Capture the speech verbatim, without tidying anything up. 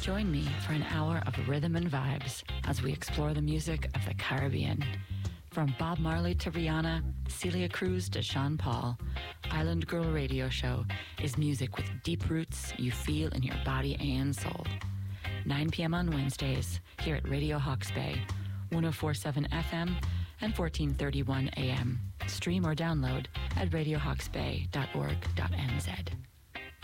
Join me for an hour of rhythm and vibes as we explore the music of the Caribbean. From Bob Marley to Rihanna, Celia Cruz to Sean Paul, Island Girl Radio Show is music with deep roots you feel in your body and soul. nine p.m. on Wednesdays here at Radio Hawke's Bay, one oh four point seven F M and fourteen thirty-one A M. Stream or download at radio hawks bay dot org dot n z.